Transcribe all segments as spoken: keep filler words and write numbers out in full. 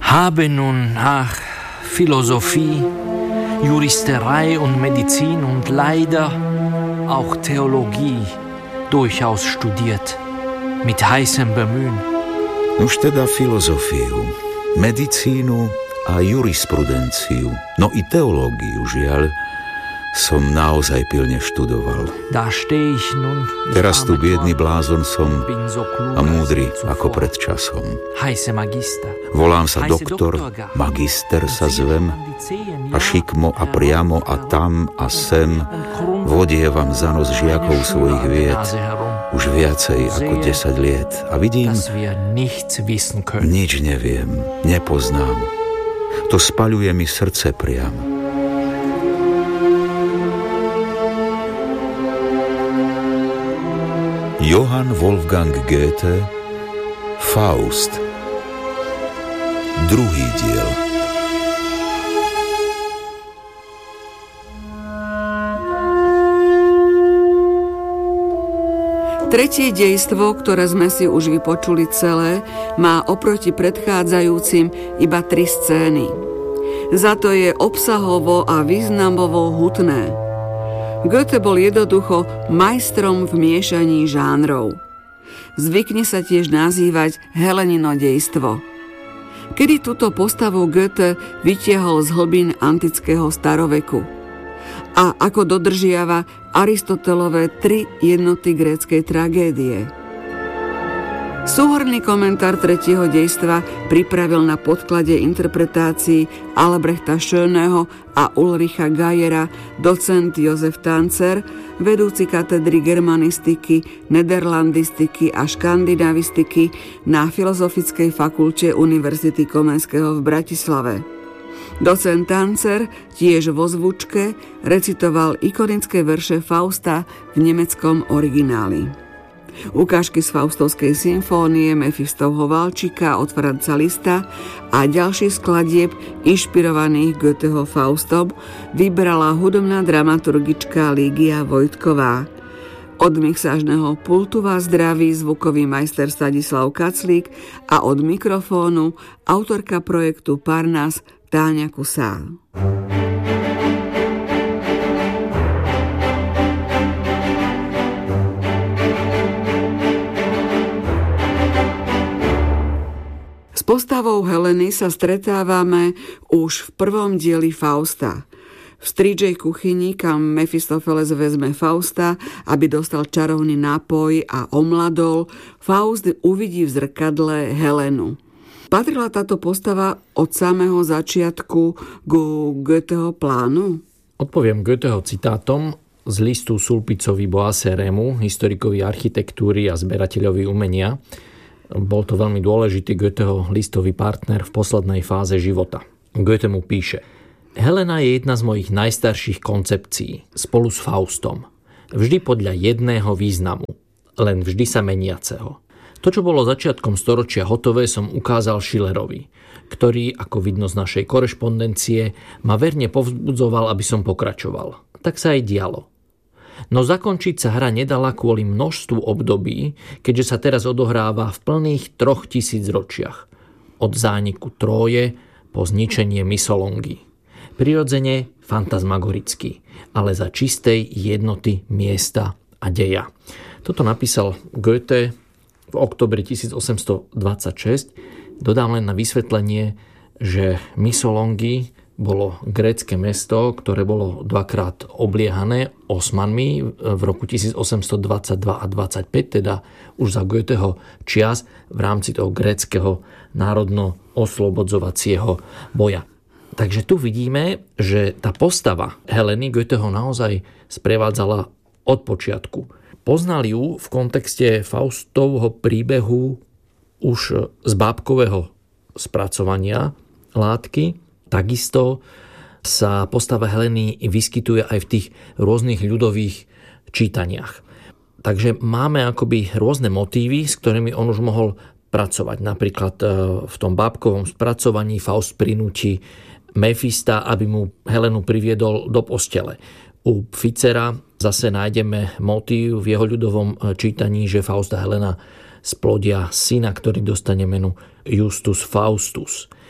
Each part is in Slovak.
Habe nun nach Philosophie, Juristerei und Medizin und leider auch Theologie durchaus studiert, mit heißem Bemühen. Už teda filozofiu, medicínu a jurisprudenciu, no i teológiu, žiaľ, som naozaj pilne študoval. Teraz tu biedný blázon som a múdry ako pred časom. Volám sa doktor, magister sa zvem a šikmo a priamo a tam a sem vodievam za nos žiakov svojich vied už viacej ako desať liet. A vidím, nič neviem, nepoznám. To spaľuje mi srdce priamo. Johann Wolfgang Goethe, Faust. Druhý diel. Tretie dejstvo, ktoré sme si už vypočuli celé, má oproti predchádzajúcim iba tri scény. Za to je obsahovo a významovo hutné. Goethe bol jednoducho majstrom v miešaní žánrov. Zvykne sa tiež nazývať Helenino dejstvo. Kedy túto postavu Goethe vytiahol z hlbín antického staroveku a ako dodržiava Aristotelové tri jednoty gréckej tragédie. Súhrnný komentár tretieho dejstva pripravil na podklade interpretácií Albrechta Schöneho a Ulricha Geiera docent Josef Tanzer, vedúci katedry germanistiky, nederlandistiky a škandinavistiky na Filozofickej fakulte Univerzity Komenského v Bratislave. Docent Tanzer tiež vo zvučke recitoval ikonické verše Fausta v nemeckom origináli. Ukážky z Faustovskej symfónie Mefistovho Valčíka od Franza Lista a ďalších skladieb inšpirovaných Goetheho Faustom vybrala hudobná dramaturgička Lígia Vojtková. Od mixážneho pultu vás zdraví zvukový majster Stanislav Kaclík a od mikrofónu autorka projektu Parnas Táňa Kusá. S postavou Heleny sa stretávame už v prvom dieli Fausta. V strídžej kuchyni, kam Mefistofeles vezme Fausta, aby dostal čarovný nápoj a omladol, Faust uvidí v zrkadle Helenu. Patrila táto postava od samého začiatku ku Goetheho plánu? Odpoviem Goetheho citátom z listu Sulpicovi Boasseremu, historikovi architektúry a zberateľovi umenia. Bol to veľmi dôležitý Goetheho listový partner v poslednej fáze života. Goethe mu píše: Helena je jedna z mojich najstarších koncepcií, spolu s Faustom. Vždy podľa jedného významu, len vždy sa meniaceho. To, čo bolo začiatkom storočia hotové, som ukázal Schillerovi, ktorý, ako vidno z našej korešpondencie, ma verne povzbudzoval, aby som pokračoval. Tak sa aj dialo. No zakončiť sa hra nedala kvôli množstvu období, keďže sa teraz odohráva v plných troch tisíc ročiach. Od zániku Tróje po zničenie Mysolongy. Prirodzene fantasmagoricky, ale za čistej jednoty miesta a deja. Toto napísal Goethe v októbri tisícosemstodvadsaťšesť. Dodám len na vysvetlenie, že Mysolongy bolo grécke mesto, ktoré bolo dvakrát obliehané Osmanmi v roku tisícosemstodvadsaťdva a dvadsaťpäť, teda už za Goetheho čias v rámci toho gréckeho národno-oslobodzovacieho boja. Takže tu vidíme, že tá postava Heleny Goetheho naozaj sprevádzala od počiatku. Poznali ju v kontexte Faustovho príbehu už z bábkového spracovania látky. Takisto sa postava Heleny vyskytuje aj v tých rôznych ľudových čítaniach. Takže máme akoby rôzne motívy, s ktorými on už mohol pracovať. Napríklad v tom bábkovom spracovaní Faust prinúti Mefista, aby mu Helenu priviedol do postele. U Ficera zase nájdeme motív v jeho ľudovom čítaní, že Faust a Helena splodia syna, ktorý dostane meno Justus Faustus.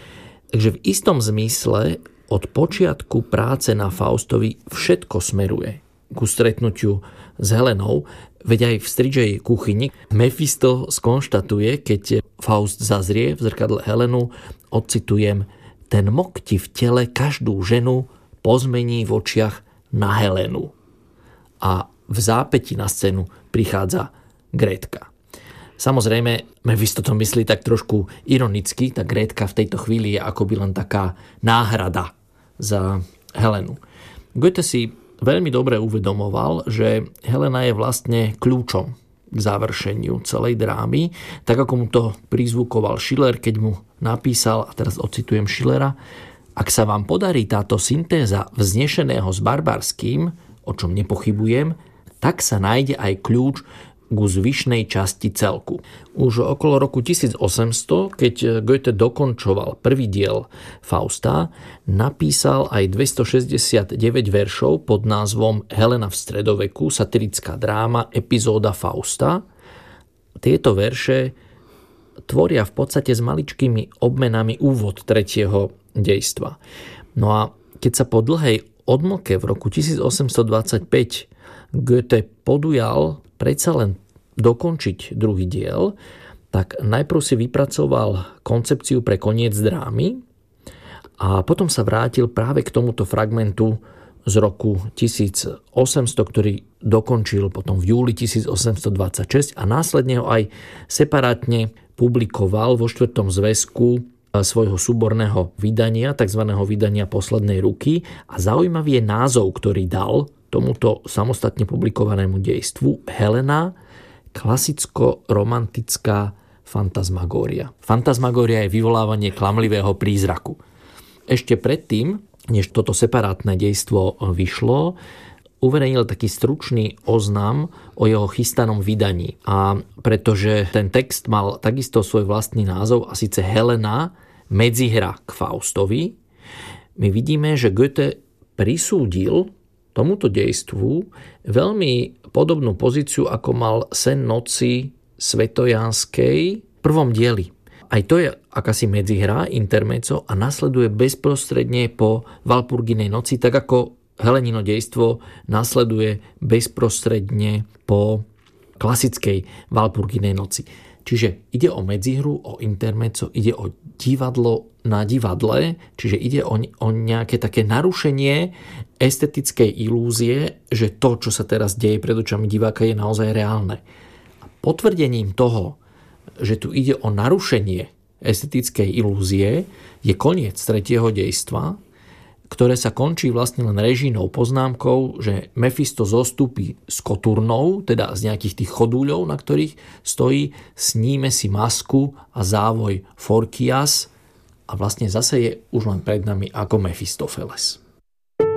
Takže v istom zmysle od počiatku práce na Faustovi všetko smeruje ku stretnutiu s Helenou, veď aj v strižej kuchyni Mefisto skonštatuje, keď Faust zazrie v zrkadle Helenu, odcitujem, ten mok ti v tele každú ženu pozmení v očiach na Helenu. A v zápäti na scénu prichádza Grétka. Samozrejme, Mefisto to myslí tak trošku ironicky, tá Grétka v tejto chvíli je akoby len taká náhrada za Helenu. Goethe si veľmi dobre uvedomoval, že Helena je vlastne kľúčom k završeniu celej drámy, tak ako mu to prizvukoval Schiller, keď mu napísal, a teraz ocitujem Schillera, ak sa vám podarí táto syntéza vznešeného s barbarským, o čom nepochybujem, tak sa nájde aj kľúč ku zvyšnej časti celku. Už okolo roku tisícosemsto, keď Goethe dokončoval prvý diel Fausta, napísal aj dvestošesťdesiatdeväť veršov pod názvom Helena v stredoveku, satirická dráma, epizóda Fausta. Tieto verše tvoria v podstate s maličkými obmenami úvod tretieho dejstva. No a keď sa po dlhej odmlke v roku tisícosemstodvadsaťpäť Goethe podujal predsa len dokončiť druhý diel, tak najprv si vypracoval koncepciu pre koniec drámy a potom sa vrátil práve k tomuto fragmentu z roku tisícosemsto, ktorý dokončil potom v júli tisícosemstodvadsaťšesť a následne ho aj separátne publikoval vo štvrtom zväzku svojho súborného vydania, tzv. Vydania poslednej ruky, a zaujímavý je názov, ktorý dal tomuto samostatne publikovanému dejstvu Helena, klasicko-romantická fantasmagória. Fantasmagória je vyvolávanie klamlivého prízraku. Ešte predtým, než toto separátne dejstvo vyšlo, uverejnil taký stručný oznam o jeho chystanom vydaní. A pretože ten text mal takisto svoj vlastný názov, a síce Helena, medzihra k Faustovi, my vidíme, že Goethe prisúdil tomuto dejstvu veľmi podobnú pozíciu, ako mal Sen noci svetojanskej v prvom dieli. Aj to je akási medzihra, intermezzo, a nasleduje bezprostredne po Walpurginej noci, tak ako Helenino dejstvo nasleduje bezprostredne po klasickej Walpurginej noci. Čiže ide o medzihru, o intermezzo, ide o divadlo na divadle, čiže ide o, o nejaké také narušenie estetickej ilúzie, že to, čo sa teraz deje pred očami diváka, je naozaj reálne. A potvrdením toho, že tu ide o narušenie estetickej ilúzie, je koniec tretieho dejstva, ktoré sa končí vlastne len režijnou poznámkou, že Mefisto zostúpi s koturnou, teda z nejakých tých chodúľov, na ktorých stojí, sníme si masku a závoj Forkias, a vlastne zase je už len pred nami ako Mefistofeles.